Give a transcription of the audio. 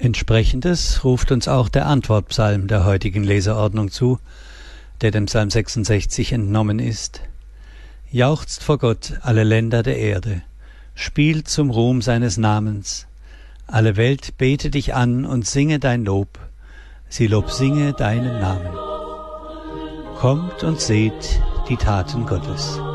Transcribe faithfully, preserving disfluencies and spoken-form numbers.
Entsprechendes ruft uns auch der Antwortpsalm der heutigen Leseordnung zu, der dem Psalm sechsundsechzig entnommen ist. Jauchzt vor Gott alle Länder der Erde, spielt zum Ruhm seines Namens. Alle Welt bete dich an und singe dein Lob, sie Lob singe deinen Namen. Kommt und seht die Taten Gottes.